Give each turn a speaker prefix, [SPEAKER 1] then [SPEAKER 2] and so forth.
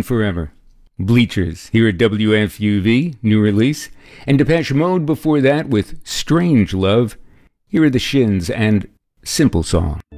[SPEAKER 1] Forever. Bleachers here at WFUV, new release. And Depeche Mode before that with Strange Love. Here are the Shins and Simple Song.